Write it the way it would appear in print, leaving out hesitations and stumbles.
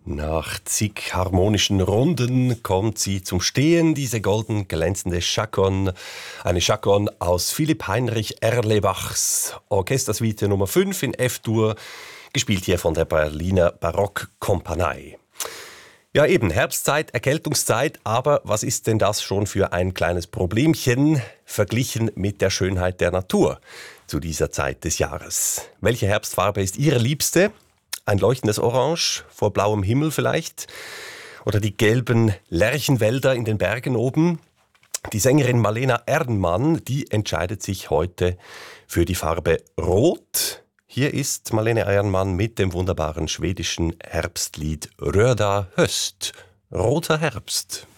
Nach zig harmonischen Runden kommt sie zum Stehen, diese golden glänzende Chaconne. Eine Chaconne aus Philipp Heinrich Erlebachs Orchestersuite Nummer 5 in F-Dur, gespielt hier von der Berliner Barockkompanie. Ja eben, Herbstzeit, Erkältungszeit, aber was ist denn das schon für ein kleines Problemchen verglichen mit der Schönheit der Natur zu dieser Zeit des Jahres? Welche Herbstfarbe ist Ihre liebste? Ein leuchtendes Orange vor blauem Himmel vielleicht? Oder die gelben Lärchenwälder in den Bergen oben? Die Sängerin Malena Ernman, die entscheidet sich heute für die Farbe Rot. Hier ist Malena Ernman mit dem wunderbaren schwedischen Herbstlied Röda höst, roter Herbst.